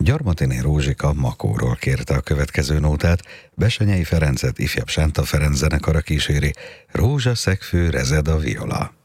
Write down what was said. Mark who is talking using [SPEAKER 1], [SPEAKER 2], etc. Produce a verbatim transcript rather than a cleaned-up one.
[SPEAKER 1] Gyarmatini Rózsika Makóról kérte a következő nótát, Bessenyei Ferencet ifjabb Sánta Ferenc zenekara kíséri, Rózsaszegfű rezed a viola.